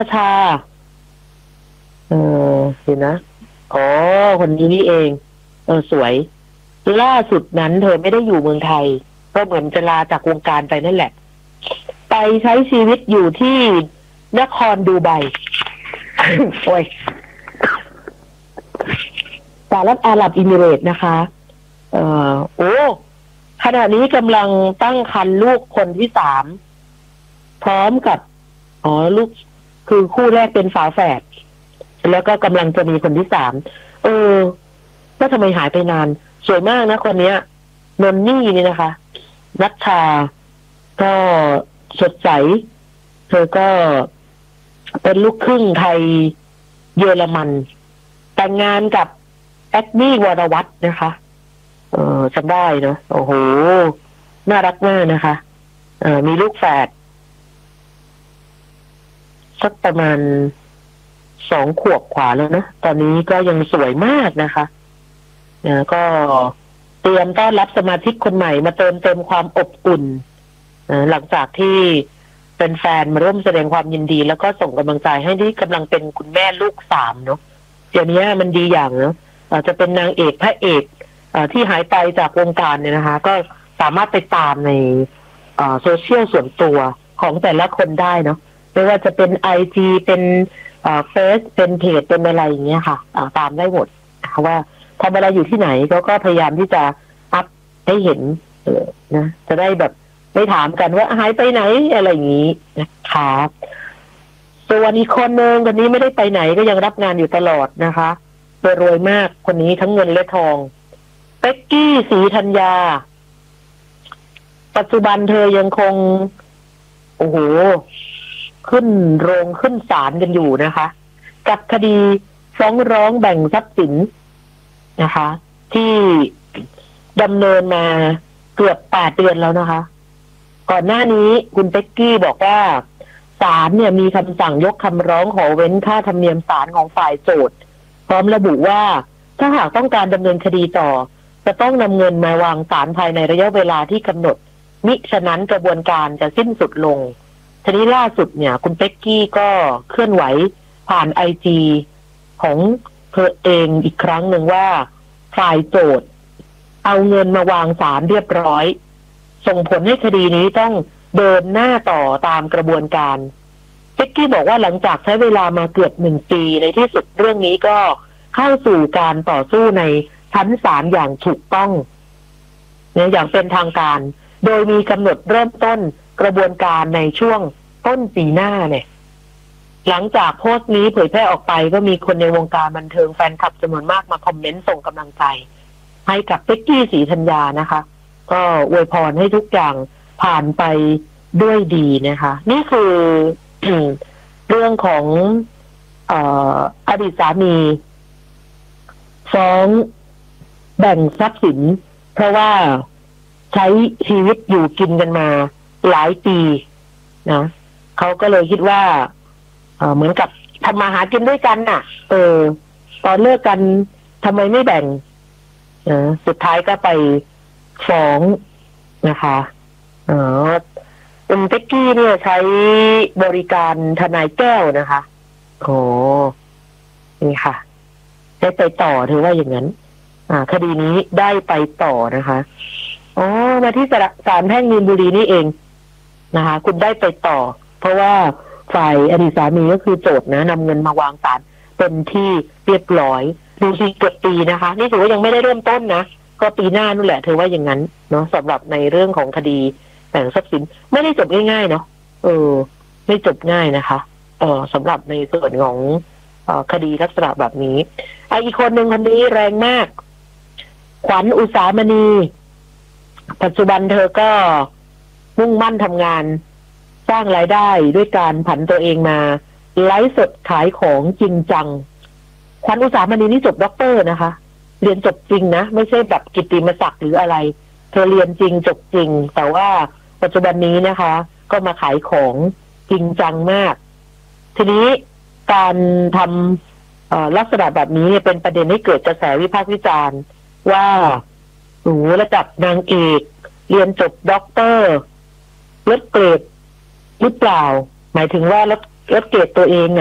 ชาเอเห็นนะอ๋อคนนี้นี่เองสวยล่าสุดนั้นเธอไม่ได้อยู่เมืองไทยก็เหมือนจะลาจากวงการไปนั่นแหละไปใช้ชีวิตอยู่ที่นครดูไบ โอ้ยสหรัฐอาหรับอิมิเรตส์นะคะโอ้ขณะนี้กำลังตั้งครรภ์ลูกคนที่สามพร้อมกับลูกคือคู่แรกเป็นฝาแฝดแล้วก็กำลังจะมีคนที่สามเออก็ทำไมหายไปนานสวยมากนะคนเนี้ยนนนี่นี่นะคะนัชชาก็สดใสเธอก็เป็นลูกครึ่งไทยเยอรมันแต่งงานกับแอดมี่วรวัฒน์นะคะจำได้เนาะโอ้โหน่ารักมากนะคะมีลูกแฝดสักประมาณ2 ขวบกว่าแล้วนะตอนนี้ก็ยังสวยมากนะคะก็เตรียมต้อนรับสมาชิกคนใหม่มาเติมเต็มความอบอุ่นหลังจากที่เป็นแฟนมาร่วมแสดงความยินดีแล้วก็ส่งกำลังใจให้ที่กำลังเป็นคุณแม่ลูก3เนาะเดี๋ยวนี้มันดีอย่างเนาะจะเป็นนางเอกพระเอกที่หายไปจากวงการเนี่ยนะคะก็สามารถไปตามในโซเชียลส่วนตัวของแต่ละคนได้เนาะไม่ว่าจะเป็นIGเป็นเฟซเป็นเพจเป็นอะไรอย่างเงี้ยค่ะตามได้หมดว่าทำอะไรอยู่ที่ไหนเขาก็พยายามที่จะอัพให้เห็นนะจะได้แบบไม่ถามกันว่าหายไปไหนอะไรอย่างนี้นะคะส่วนอีกคนนึงคนนี้ไม่ได้ไปไหนก็ยังรับงานอยู่ตลอดนะคะรวยมากคนนี้ทั้งเงินและทองเป็กกี้ศรีธัญญาปัจจุบันเธอยังคงโอ้โหขึ้นโรงขึ้นศาลกันอยู่นะคะกับคดีฟ้องร้องแบ่งทรัพย์สินนะคะที่ดำเนินมาเกือบ8 เดือนแล้วนะคะก่อนหน้านี้คุณเป็กกี้บอกว่าศาลเนี่ยมีคำสั่งยกคำร้องขอเว้นค่าธรรมเนียมศาลของฝ่ายโจทก์พร้อมระบุว่าถ้าหากต้องการดำเนินคดีต่อจะต้องนำเงินมาวางศาลภายในระยะเวลาที่กำหนดมิฉะนั้นกระบวนการจะสิ้นสุดลงทีนี้ล่าสุดเนี่ยคุณเป็กกี้ก็เคลื่อนไหวผ่านIGของเธอเองอีกครั้งหนึ่งว่าฝ่ายโจทก์เอาเงินมาวางศาลเรียบร้อยส่งผลให้คดีนี้ต้องเดินหน้าต่อตามกระบวนการเป็กกี้บอกว่าหลังจากใช้เวลามาเกือบ1 ปีในที่สุดเรื่องนี้ก็เข้าสู่การต่อสู้ในชั้นศาลอย่างถูกต้องเนี่ยอย่างเป็นทางการโดยมีกำหนดเริ่มต้นกระบวนการในช่วงต้นปีหน้าเนี่ยหลังจากโพสต์นี้เผยแพร่ออกไปก็มีคนในวงการบันเทิงแฟนคลับจำนวนมากมาคอมเมนต์ส่งกำลังใจให้กับเป็กกี้ศรีธัญญานะคะก็อวยพรให้ทุกอย่างผ่านไปด้วยดีนะคะนี่คือ เรื่องของอดีตสามีฟ้องแบ่งทรัพย์สินเพราะว่าใช้ชีวิตอยู่กินกันมาหลายปีนะเขาก็เลยคิดว่าเหมือนกับทำมาหากินด้วยกันน่ะตอนเลิกกันทำไมไม่แบ่งสุดท้ายก็ไปฟ้องนะคะคุณเป็กกี้เนี่ยใช้บริการทนายแก้วนะคะโอ้นี่ค่ะได้ไปต่อถือว่าอย่างนั้นคดีนี้ได้ไปต่อนะคะมาที่ศาลแพ่งมีนบุรีนี่เองนะคะคุณได้ไปต่อเพราะว่าฝ่ายอดีตสามีก็คือโจทก์นะนำเงินมาวางศาลเป็นที่เรียบร้อยดูสิเกือบปีนะคะนี่ถือว่ายังไม่ได้เริ่มต้นนะก็ปีหน้านู่นแหละถือว่าอย่างนั้นเนาะสำหรับในเรื่องของคดีแบ่งทรัพย์สินไม่ได้จบง่ายๆเนาะไม่จบง่ายนะคะสำหรับในส่วนของคดีลักษณะแบบนี้อีกคนหนึ่งคนนี้แรงมากขวัญอุสามณีปัจจุบันเธอก็มุ่งมั่นทำงานสร้างรายได้ด้วยการผันตัวเองมาไลฟ์สดขายของจริงจังขวัญอุสามณีนี่จบด็อกเตอร์นะคะเรียนจบจริงนะไม่ใช่แบบกิตติมศักดิ์หรืออะไรเธอเรียนจริงจบจริงแต่ว่าปัจจุบันนี้นะคะก็มาขายของจริงจังมากทีนี้การทำลักษณะแบบนี้เป็นประเด็นให้เกิดกระแสวิพากษ์วิจารณ์ว่าระดับนางเอกเรียนจบด็อกเตอร์ลดเกรดหรือเปล่าหมายถึงว่าลดเกรดตัวเอง